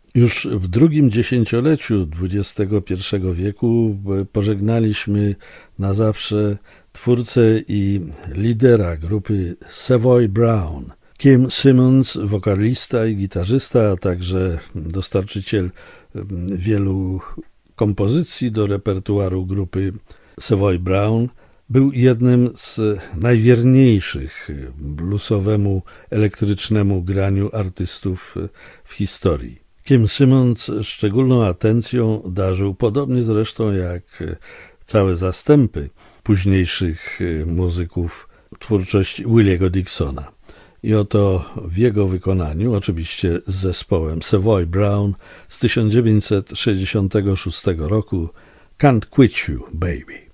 Już w drugim dziesięcioleciu XXI wieku pożegnaliśmy na zawsze twórcę i lidera grupy Savoy Brown. Kim Simmonds, wokalista i gitarzysta, a także dostarczyciel wielu kompozycji do repertuaru grupy Savoy Brown, był jednym z najwierniejszych bluesowemu, elektrycznemu graniu artystów w historii. Kim Simmonds szczególną atencją darzył, podobnie zresztą jak całe zastępy późniejszych muzyków, twórczość Williego Dixona. I oto w jego wykonaniu, oczywiście z zespołem Savoy Brown z 1966 roku, Can't Quit You, Baby.